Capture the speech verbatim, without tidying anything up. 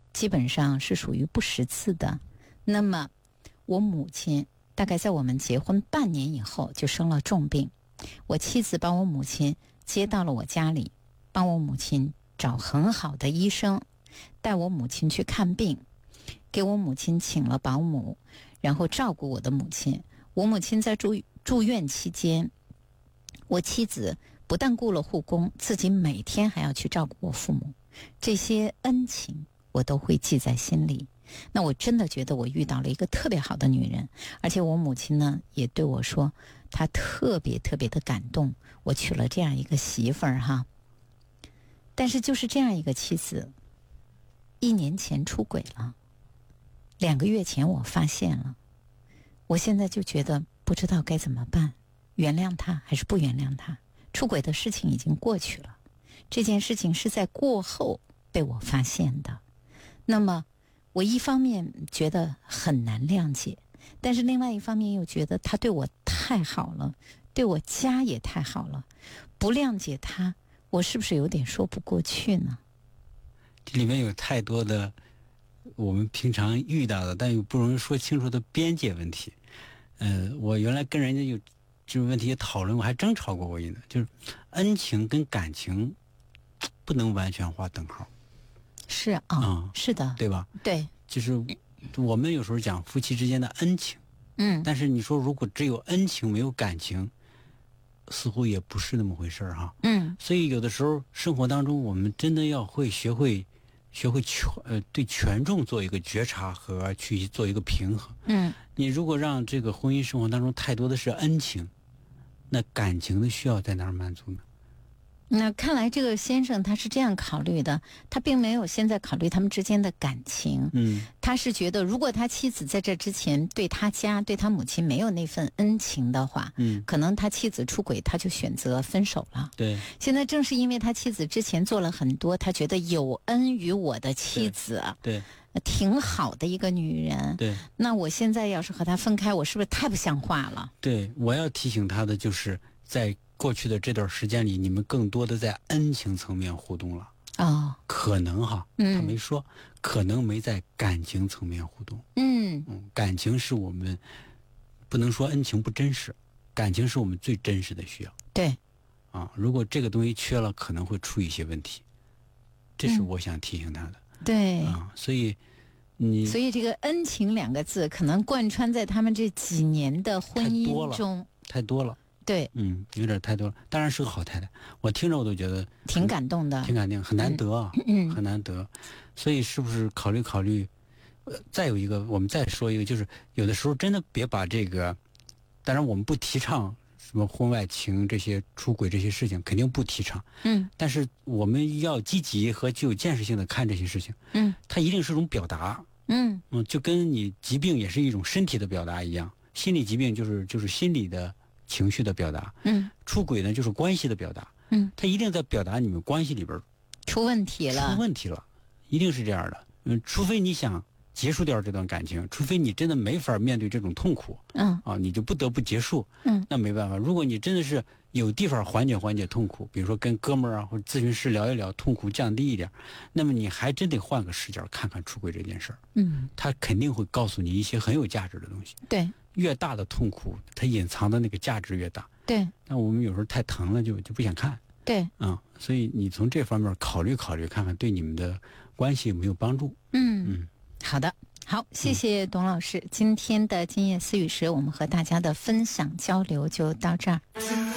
基本上是属于不识字的。那么我母亲大概在我们结婚半年以后就生了重病，我妻子把我母亲接到了我家里，帮我母亲找很好的医生，带我母亲去看病，给我母亲请了保姆，然后照顾我的母亲。我母亲在住住院期间，我妻子不但雇了护工，自己每天还要去照顾我父母，这些恩情我都会记在心里。那我真的觉得我遇到了一个特别好的女人，而且我母亲呢也对我说，她特别特别的感动，我娶了这样一个媳妇儿哈。但是就是这样一个妻子，一年前出轨了，两个月前我发现了，我现在就觉得不知道该怎么办，原谅他还是不原谅他？出轨的事情已经过去了，这件事情是在过后被我发现的。那么我一方面觉得很难谅解，但是另外一方面又觉得他对我太好了，对我家也太好了，不谅解他，我是不是有点说不过去呢？ 这里面有太多的我们平常遇到的但又不容易说清楚的边界问题。呃，我原来跟人家有这个问题也讨论过，还争吵过我呢，就是恩情跟感情不能完全划等号。 是啊、哦嗯，是的， 对吧？ 对， 就是我们有时候讲夫妻之间的恩情， 嗯， 但是你说如果只有恩情没有感情，似乎也不是那么回事儿哈。 嗯， 所以有的时候生活当中，我们真的要会学会学会权呃对权重做一个觉察和去做一个平衡。 嗯， 你如果让这个婚姻生活当中太多的是恩情，那感情的需要在哪儿满足呢？ 那看来这个先生他是这样考虑的，他并没有现在考虑他们之间的感情。 嗯， 他是觉得如果他妻子在这之前对他家对他母亲没有那份恩情的话， 嗯， 可能他妻子出轨他就选择分手了。 对， 现在正是因为他妻子之前做了很多他觉得有恩于我的妻子， 对， 对，挺好的一个女人， 对， 那我现在要是和他分开，我是不是太不像话了？ 对，我要提醒他的就是在过去的这段时间里，你们更多的在恩情层面互动了。 哦， 可能哈， 嗯， 他没说，可能没在感情层面互动。 嗯嗯，感情是我们不能说恩情不真实，感情是我们最真实的需要。 对， 啊，如果这个东西缺了，可能会出一些问题，这是我想提醒他的。 嗯、对啊，所以你所以这个恩情两个字可能贯穿在他们这几年的婚姻中， 太多了。 对， 嗯，有点太多了。当然是个好太太，我听着我都觉得挺感动的， 挺感动，很难得啊， 嗯， 很难得。所以是不是考虑考虑？呃，再有一个，我们再说一个，就是有的时候真的别把这个，当然我们不提倡什么婚外情这些出轨这些事情，肯定不提倡。 嗯， 但是我们要积极和具有建设性的看这些事情。 嗯， 它一定是一种表达。 嗯嗯，就跟你疾病也是一种身体的表达一样，心理疾病就是就是心理的情绪的表达。 嗯， 出轨呢就是关系的表达。 嗯， 它一定在表达你们关系里边出问题了， 出问题了，一定是这样的。嗯，除非你想结束掉这段感情，除非你真的没法面对这种痛苦， 嗯啊，你就不得不结束。 嗯， 那没办法。如果你真的是有地方缓解缓解痛苦，比如说跟哥们儿啊或者咨询师聊一聊，痛苦降低一点，那么你还真得换个视角看看出轨这件事儿。 嗯， 他肯定会告诉你一些很有价值的东西。 对， 越大的痛苦，它隐藏的那个价值越大。 对， 但我们有时候太疼了就，就就不想看。 对， 嗯，所以你从这方面考虑考虑，看看对你们的关系有没有帮助。 嗯嗯， 好的。好，谢谢董老师。嗯、今天的今夜思语时，我们和大家的分享交流就到这儿。